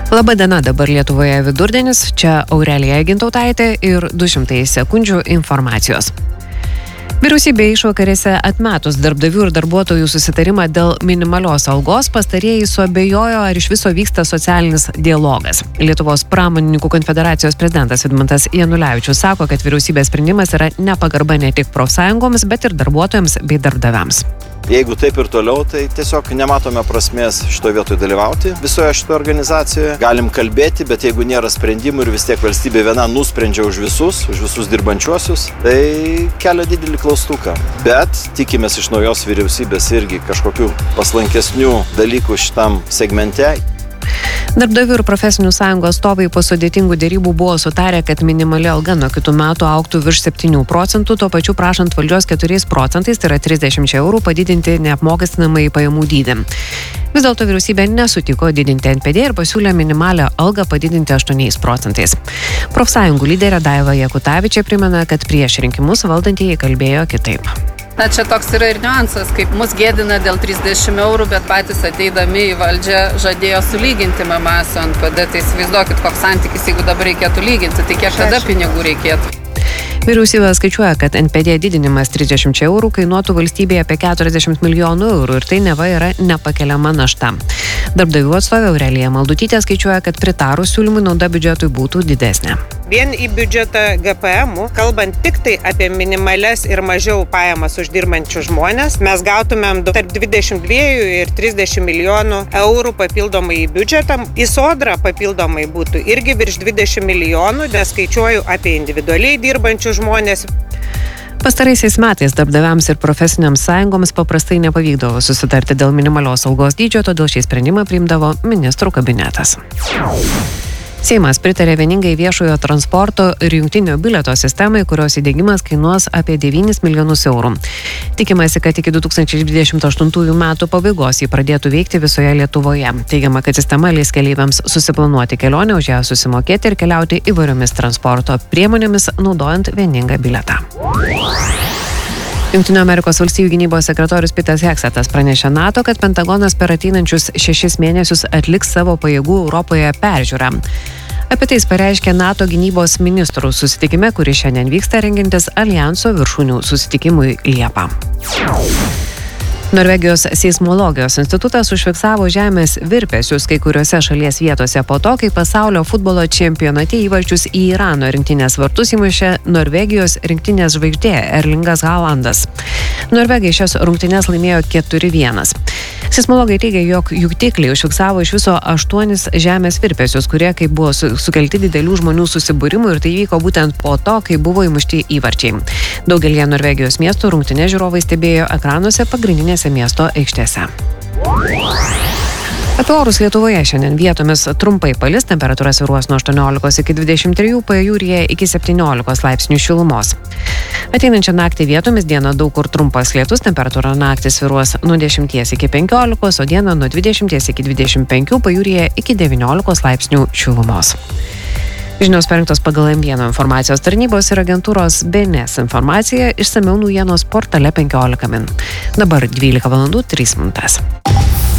Labadiena, dabar Lietuvoje vidurdienis, čia Aurelija Gintautaitė ir 200 sekundžių informacijos. Vyriausybė išvakarėse atmetus darbdavių ir darbuotojų susitarimą dėl minimalios algos, pastarieji suabejojo, ar iš viso vyksta socialinis dialogas. Lietuvos pramonininkų konfederacijos prezidentas Vidmantas Janulevičius sako, kad vyriausybės sprendimas yra nepagarba ne tik profsąjungoms, bet ir darbuotojams bei darbdaviams. Jeigu taip ir toliau, tai tiesiog nematome prasmės šitoje vietoje dalyvauti visoje šitoje organizacijoje. Galim kalbėti, bet jeigu nėra sprendimų ir vis tiek valstybė viena nusprendžia už visus dirbančiuosius, tai kelia didelį klaustuką. Bet tikimės iš naujos vyriausybės irgi kažkokių paslankesnių dalykų šitam segmente. Darbdavių ir profesinių sąjungų atstovai po sudėtingų dėrybų buvo sutarę, kad minimali alga nuo kitų metų augtų virš 7%, tuo pačiu prašant valdžios 4%, tai yra 30 eurų, padidinti neapmokestinamąjį pajamų dydį. Vis dėlto vyriausybė nesutiko didinti NPD ir pasiūlė minimalią algą padidinti 8%. Profsąjungų lyderė Daiva Jakutavičė primena, kad prieš rinkimus valdantieji kalbėjo kitaip. Na, čia toks yra ir niuansas, kaip mus gėdina dėl 30 eurų, bet patys ateidami į valdžią žadėjo sulyginti MMA su NPD. Tai įsivaizduokit, koks santykis, jeigu dabar reikėtų lyginti, tai kiek tada pinigų reikėtų. Vyriausybė skaičiuoja, kad NPD didinimas 30 eurų kainuotų valstybėje apie 40 milijonų eurų ir tai neva yra nepakeliama našta. Darbdavių atstovė Aurelija Maldutytė skaičiuoja, kad pritarus siūlymui nauda biudžetui būtų didesnė. Vien į biudžetą GPM, kalbant tik tai apie minimales ir mažiau pajamas uždirbančių žmonės, mes gautumėm tarp 22 ir 30 milijonų eurų papildomai į biudžetą. Į sodrą papildomai būtų irgi virš 20 milijonų, nes skaičiuoju apie individualiai dirbančių žmonės. Pastaraisiais metais darbdaviams ir profesiniams sąjungoms paprastai nepavykdavo susitarti dėl minimalios algos dydžio, todėl šį sprendimą priimdavo ministrų kabinetas. Seimas pritarė vieningai viešojo transporto ir jungtinio bilieto sistemai, kurios įdiegimas kainuos apie 9 milijonus eurų. Tikimasi, kad iki 2028 metų pabaigos jį pradėtų veikti visoje Lietuvoje. Teigiama, kad sistema leis keleiviams susiplanuoti kelionę, už ją susimokėti ir keliauti įvairiomis transporto priemonėmis, naudojant vieningą bilietą. Jungtinių Amerikos valstijų gynybos sekretorius Petas Heksetas pranešė NATO, kad Pentagonas per ateinančius 6 mėnesius atliks savo pajėgų Europoje peržiūrą. Apie tai jis pareiškė NATO gynybos ministrų susitikime, kuris šiandien vyksta rengiantis Aljanso viršūnių susitikimui Liepą. Norvegijos seismologijos institutas užfiksavo žemės virpesius kai kuriuose šalies vietose po to, kai pasaulio futbolo čempionate įvarčius į Irano rinktinės vartus įmušė Norvegijos rinktinės žvaigždė Erlingas Haalandas. Norvegai šias rungtynes laimėjo 4-1. Seismologai teigia, jog juktikliai užfiksavo iš viso 8 žemės virpesius, kurie kaip buvo sukelti didelių žmonių susibūrimų ir tai vyko būtent po to, kai buvo įmušti įvarčiai. Daugelį Norvegijos miestų rungtynes žiūrovai stebėjo ekranuose pagrindinėse miesto aikštėse. Apie orus Lietuvoje šiandien vietomis trumpai palis, temperatūra svyruos nuo 18 iki 23, pajūryje iki 17 laipsnių šilumos. Ateinančią naktį vietomis dieną daug kur trumpas lietus, temperatūra naktį svyruos nuo 10 iki 15, o dieną nuo 20 iki 25, pajūryje iki 19 laipsnių šilumos. Žinios parengtos pagal M1 informacijos tarnybos ir agentūros BNS informacija, išsamiau naujienos portale 15 min. Dabar 12 valandų 3 minutės.